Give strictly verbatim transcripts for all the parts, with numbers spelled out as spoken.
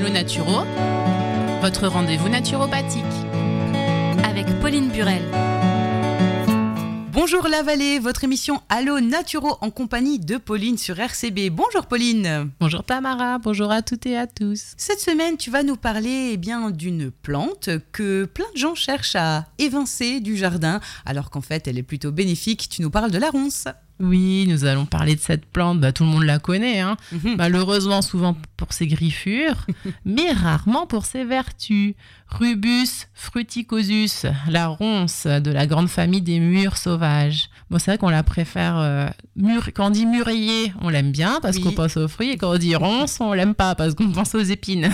Naturo, votre rendez-vous naturopathique. Avec Pauline Burel. Bonjour la vallée, votre émission Allo Naturo en compagnie de Pauline sur R C B. Bonjour Pauline. Bonjour Tamara, bonjour à toutes et à tous. Cette semaine, tu vas nous parler eh bien, d'une plante que plein de gens cherchent à évincer du jardin, alors qu'en fait elle est plutôt bénéfique. Tu nous parles de la ronce. Oui, nous allons parler de cette plante, bah, tout le monde la connaît, hein. Mm-hmm. Malheureusement souvent pour ses griffures, mais rarement pour ses vertus. Rubus fruticosus, la ronce de la grande famille des mûres sauvages. Bon, c'est vrai qu'on la préfère, euh, mûr... quand on dit mûrier, on l'aime bien parce oui. qu'on pense aux fruits, et quand on dit ronce, on l'aime pas parce qu'on pense aux épines.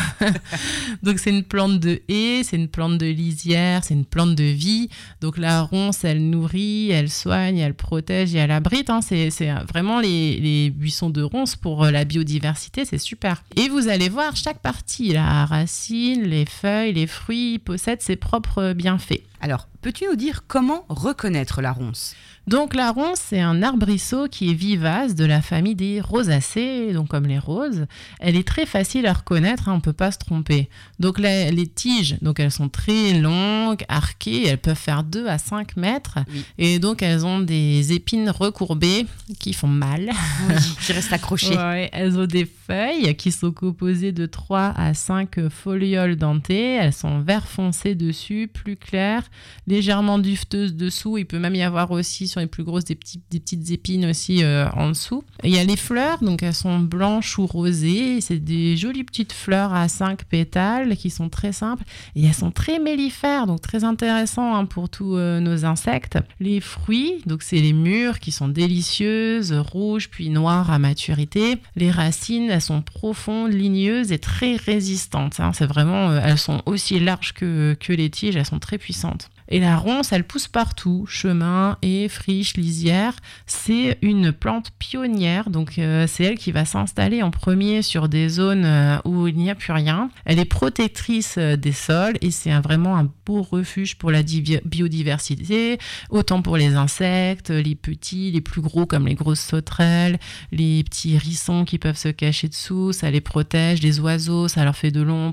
Donc c'est une plante de haie, c'est une plante de lisière, c'est une plante de vie. Donc la ronce, elle nourrit, elle soigne, elle protège et elle abrite, hein. C'est, c'est vraiment les, les buissons de ronce pour la biodiversité, c'est super. Et vous allez voir, chaque partie, la racine, les feuilles, les fruits, possède ses propres bienfaits. Alors, peux-tu nous dire comment reconnaître la ronce ? Donc la ronce, c'est un arbrisseau qui est vivace de la famille des rosacées, donc comme les roses. Elle est très facile à reconnaître, hein, on ne peut pas se tromper. Donc la, les tiges, donc elles sont très longues, arquées, elles peuvent faire deux à cinq mètres. Oui. Et donc elles ont des épines recourbées qui font mal. Oui, qui restent accrochées. Ouais, elles ont des feuilles qui sont composées de trois à cinq folioles dentées. Elles sont vert foncé dessus, plus claires, légèrement dufteuses dessous. Il peut même y avoir aussi sur les plus grosses des, petits, des petites épines aussi euh, en dessous. Et il y a les fleurs, donc elles sont blanches ou rosées. C'est des jolies petites fleurs à cinq pétales qui sont très simples et elles sont très mellifères, donc très intéressant hein, pour tous euh, nos insectes. Les fruits, donc c'est les mûres qui sont délicieuses, rouges puis noires à maturité. Les racines, elles sont profondes, ligneuses et très résistantes. Hein. C'est vraiment, euh, elles sont aussi larges que, que les tiges, elles sont très puissantes. Et la ronce, elle pousse partout, chemin, haies, friches, lisières. C'est une plante pionnière, donc euh, c'est elle qui va s'installer en premier sur des zones euh, où il n'y a plus rien. Elle est protectrice euh, des sols et c'est un, vraiment un beau refuge pour la divi- biodiversité, autant pour les insectes, les petits, les plus gros comme les grosses sauterelles, les petits hérissons qui peuvent se cacher dessous, ça les protège, les oiseaux, ça leur fait de l'ombre,